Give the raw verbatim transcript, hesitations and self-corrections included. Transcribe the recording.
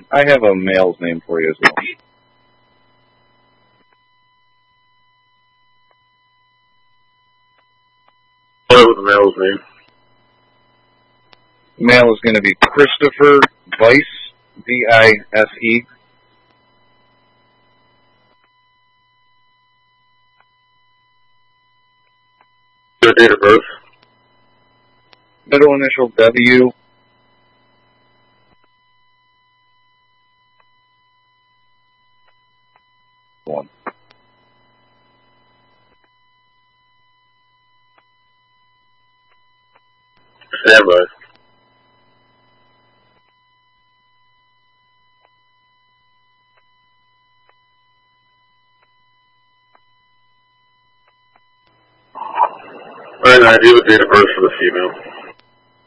I have a male's name for you as well. What was the male's name? Male is going to be Christopher Vice, V I S E. Their date of birth? Middle initial W. One. Stand by. Alright, I do the date of birth for the female.